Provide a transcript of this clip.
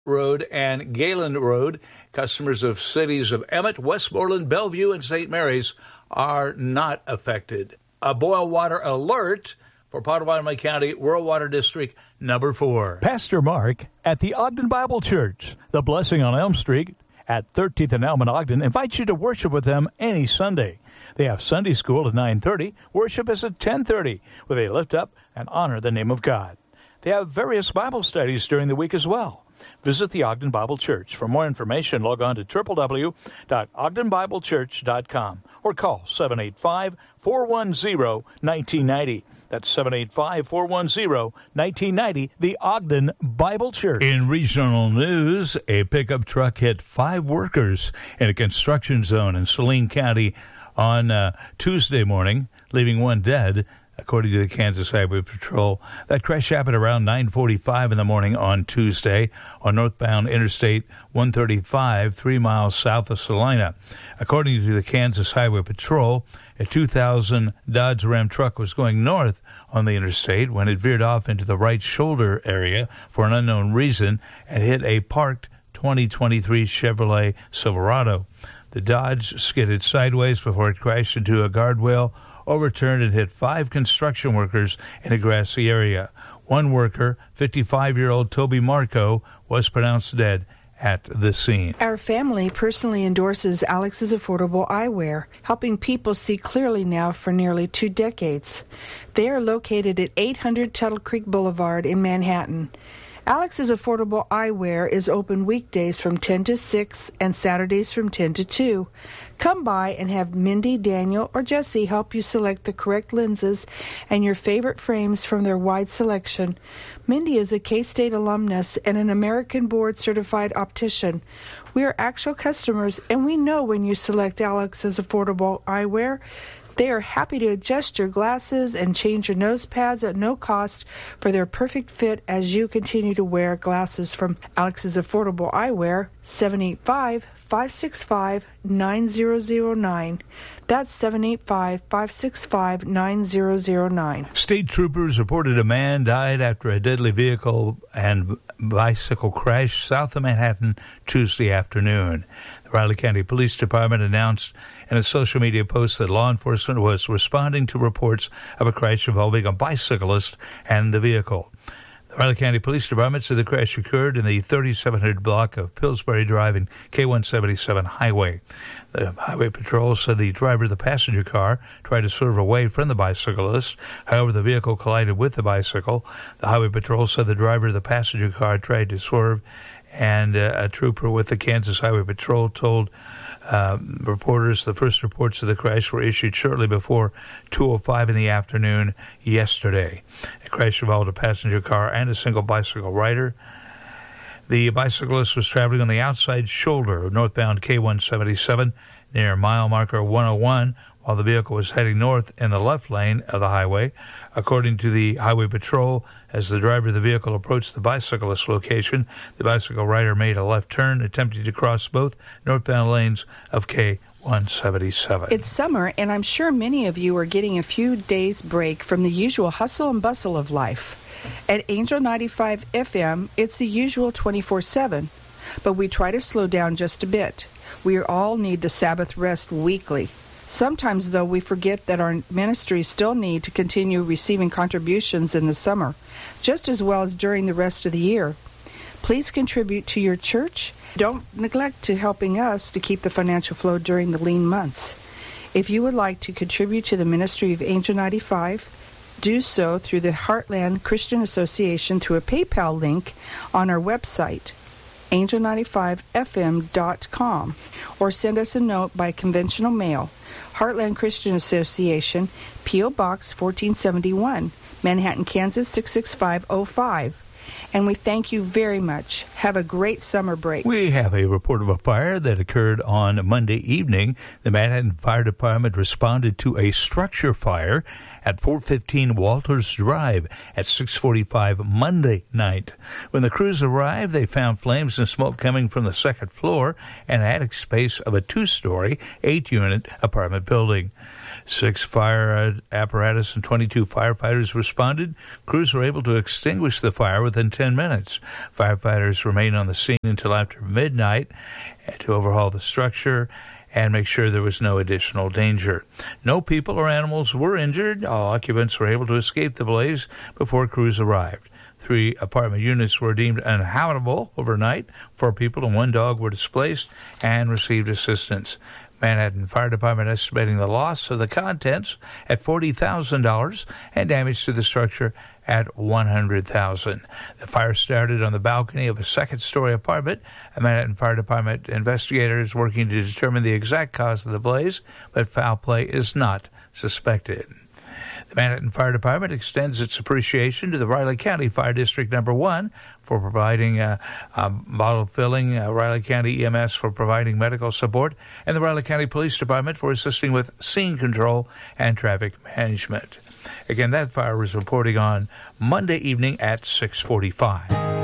Road and Galen Road. Customers of cities of Emmett, Westmoreland, Bellevue, and St. Mary's are not affected. A boil water alert for Pottawatomie County Rural Water District number 4. Pastor Mark at the Ogden Bible Church, the Blessing on Elm Street at 13th and Elm in Ogden, invites you to worship with them any Sunday. They have Sunday school at 9:30. Worship is at 10:30, where they lift up and honor the name of God. They have various Bible studies during the week as well. Visit the Ogden Bible Church. For more information, log on to www.ogdenbiblechurch.com or call 785-410-1990. That's 785-410-1990, the Ogden Bible Church. In regional news, a pickup truck hit 5 workers in a construction zone in Saline County on Tuesday morning, leaving 1 dead, according to the Kansas Highway Patrol. That crash happened around 9:45 in the morning on Tuesday on northbound Interstate 135, 3 miles south of Salina. According to the Kansas Highway Patrol, a 2000 Dodge Ram truck was going north on the interstate when it veered off into the right shoulder area for an unknown reason and hit a parked 2023 Chevrolet Silverado. The Dodge skidded sideways before it crashed into a guardrail, overturned, and hit 5 construction workers in a grassy area. One worker, 55-year-old Toby Marco, was pronounced dead at the scene. Our family personally endorses Alex's Affordable Eyewear, helping people see clearly now for nearly 2 decades. They are located at 800 Tuttle Creek Boulevard in Manhattan. Alex's Affordable Eyewear is open weekdays from 10 to 6 and Saturdays from 10 to 2. Come by and have Mindy, Daniel, or Jesse help you select the correct lenses and your favorite frames from their wide selection. Mindy is a K-State alumnus and an American board-certified optician. We are actual customers, and we know when you select Alex's Affordable Eyewear, they are happy to adjust your glasses and change your nose pads at no cost for their perfect fit as you continue to wear glasses from Alex's Affordable Eyewear, 785-565-9009. That's 785-565-9009. State troopers reported a man died after a deadly vehicle and bicycle crash south of Manhattan Tuesday afternoon. The Riley County Police Department announced in a social media post that law enforcement was responding to reports of a crash involving a bicyclist and the vehicle. The Riley County Police Department said the crash occurred in the 3700 block of Pillsbury Drive and K177 Highway. The Highway Patrol said the driver of the passenger car tried to swerve away from the bicyclist. However, the vehicle collided with the bicycle. The Highway Patrol said the driver of the passenger car tried to swerve, and a trooper with the Kansas Highway Patrol told reporters the first reports of the crash were issued shortly before 2:05 in the afternoon yesterday. The crash involved a passenger car and a single bicycle rider. The bicyclist was traveling on the outside shoulder of northbound K177 near mile marker 101, while the vehicle was heading north in the left lane of the highway. According to the Highway Patrol, as the driver of the vehicle approached the bicyclist location, the bicycle rider made a left turn, attempting to cross both northbound lanes of K177. It's summer, and I'm sure many of you are getting a few days break from the usual hustle and bustle of life. At Angel 95 FM, it's the usual 24/7, but we try to slow down just a bit. We all need the Sabbath rest weekly. Sometimes, though, we forget that our ministries still need to continue receiving contributions in the summer, just as well as during the rest of the year. Please contribute to your church. Don't neglect to helping us to keep the financial flow during the lean months. If you would like to contribute to the ministry of Angel 95, do so through the Heartland Christian Association through a PayPal link on our website, angel95fm.com, or send us a note by conventional mail. Heartland Christian Association, P.O. Box 1471, Manhattan, Kansas 66505. And we thank you very much. Have a great summer break. We have a report of a fire that occurred on Monday evening. The Manhattan Fire Department responded to a structure fire at 415 Walters Drive at 6:45 Monday night. When the crews arrived, they found flames and smoke coming from the second floor and attic space of a 2-story, 8-unit apartment building. 6 fire apparatus and 22 firefighters responded. Crews were able to extinguish the fire within 10 minutes. Firefighters remained on the scene until after midnight to overhaul the structure and make sure there was no additional danger. No people or animals were injured. All occupants were able to escape the blaze before crews arrived. 3 apartment units were deemed uninhabitable overnight. 4 people and 1 dog were displaced and received assistance. Manhattan Fire Department estimating the loss of the contents at $40,000 and damage to the structure at $100,000. The fire started on the balcony of a second-story apartment. A Manhattan Fire Department investigator is working to determine the exact cause of the blaze, but foul play is not suspected. The Manhattan Fire Department extends its appreciation to the Riley County Fire District No. 1 for providing bottle filling, Riley County EMS for providing medical support, and the Riley County Police Department for assisting with scene control and traffic management. Again, that fire was reporting on Monday evening at 6:45.